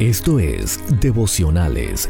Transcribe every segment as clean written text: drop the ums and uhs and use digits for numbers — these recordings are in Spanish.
Esto es Devocionales.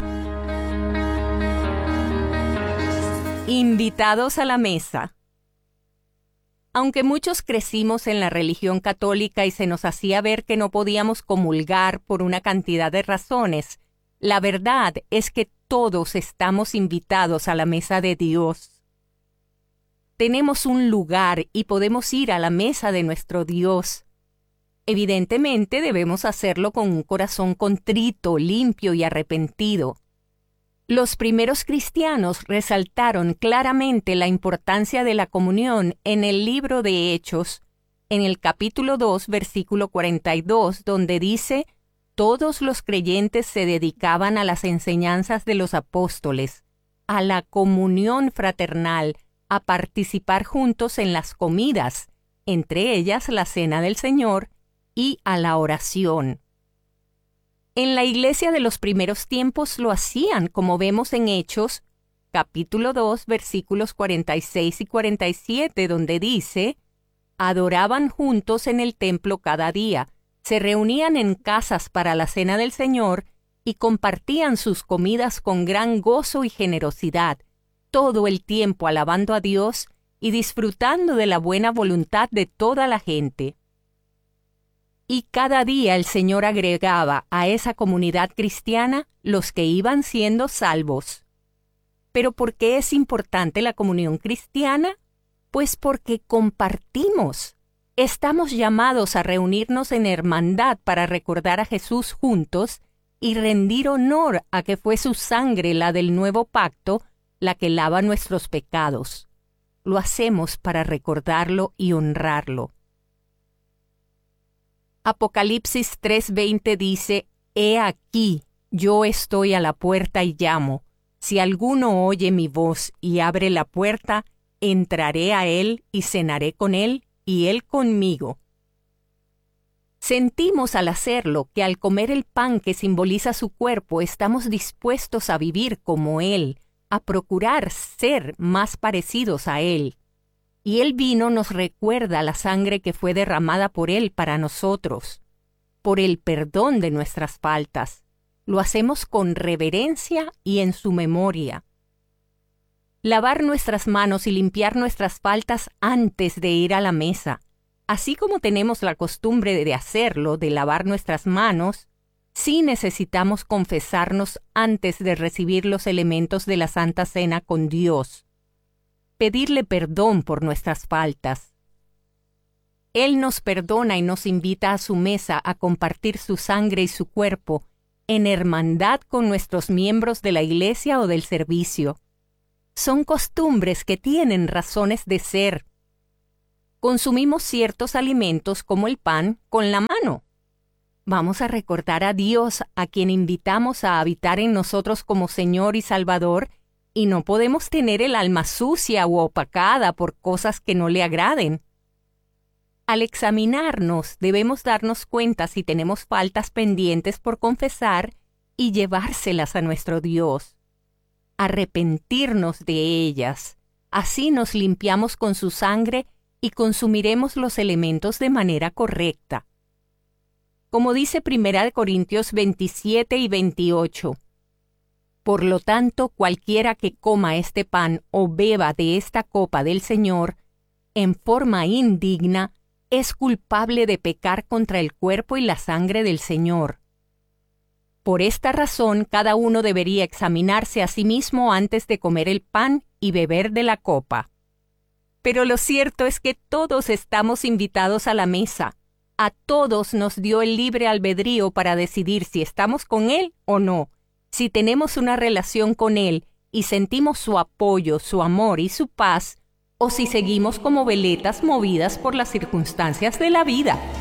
Invitados a la mesa. Aunque muchos crecimos en la religión católica y se nos hacía ver que no podíamos comulgar por una cantidad de razones, la verdad es que todos estamos invitados a la mesa de Dios. Tenemos un lugar y podemos ir a la mesa de nuestro Dios. Evidentemente debemos hacerlo con un corazón contrito, limpio y arrepentido. Los primeros cristianos resaltaron claramente la importancia de la comunión en el libro de Hechos, en el capítulo 2, versículo 42, donde dice: todos los creyentes se dedicaban a las enseñanzas de los apóstoles, a la comunión fraternal, a participar juntos en las comidas, entre ellas la cena del Señor, y a la oración. En la iglesia de los primeros tiempos lo hacían, como vemos en Hechos, capítulo 2, versículos 46 y 47, donde dice: adoraban juntos en el templo cada día, se reunían en casas para la cena del Señor y compartían sus comidas con gran gozo y generosidad, todo el tiempo alabando a Dios y disfrutando de la buena voluntad de toda la gente. Y cada día el Señor agregaba a esa comunidad cristiana los que iban siendo salvos. ¿Pero por qué es importante la comunión cristiana? Pues porque compartimos. Estamos llamados a reunirnos en hermandad para recordar a Jesús juntos y rendir honor a que fue su sangre, la del nuevo pacto, la que lava nuestros pecados. Lo hacemos para recordarlo y honrarlo. Apocalipsis 3:20 dice: He aquí, yo estoy a la puerta y llamo. Si alguno oye mi voz y abre la puerta, entraré a él y cenaré con él y él conmigo. Sentimos al hacerlo que al comer el pan que simboliza su cuerpo estamos dispuestos a vivir como él, a procurar ser más parecidos a él. Y el vino nos recuerda la sangre que fue derramada por él para nosotros, por el perdón de nuestras faltas. Lo hacemos con reverencia y en su memoria. Lavar nuestras manos y limpiar nuestras faltas antes de ir a la mesa, así como tenemos la costumbre de hacerlo, de lavar nuestras manos, sí necesitamos confesarnos antes de recibir los elementos de la Santa Cena con Dios. Pedirle perdón por nuestras faltas. Él nos perdona y nos invita a su mesa a compartir su sangre y su cuerpo en hermandad con nuestros miembros de la iglesia o del servicio. Son costumbres que tienen razones de ser. Consumimos ciertos alimentos como el pan con la mano. Vamos a recordar a Dios, a quien invitamos a habitar en nosotros como Señor y Salvador, y no podemos tener el alma sucia u opacada por cosas que no le agraden. Al examinarnos, debemos darnos cuenta si tenemos faltas pendientes por confesar y llevárselas a nuestro Dios. Arrepentirnos de ellas. Así nos limpiamos con su sangre y consumiremos los elementos de manera correcta. Como dice 1 Corintios 27 y 28, por lo tanto, cualquiera que coma este pan o beba de esta copa del Señor en forma indigna es culpable de pecar contra el cuerpo y la sangre del Señor. Por esta razón, cada uno debería examinarse a sí mismo antes de comer el pan y beber de la copa. Pero lo cierto es que todos estamos invitados a la mesa. A todos nos dio el libre albedrío para decidir si estamos con Él o no. Si tenemos una relación con Él y sentimos su apoyo, su amor y su paz, o si seguimos como veletas movidas por las circunstancias de la vida.